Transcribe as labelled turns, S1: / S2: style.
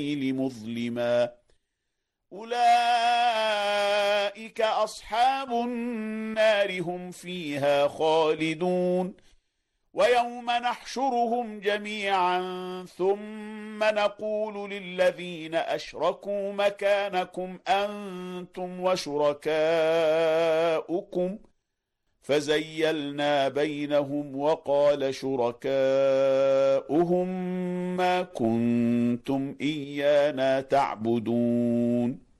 S1: مظلما أولئك أصحاب النار هم فيها خالدون ويوم نحشرهم جميعا ثم نقول للذين أشركوا مكانكم أنتم وشركاؤكم فزيلنا بينهم وقال شركاؤهم ما كنتم إيانا تعبدون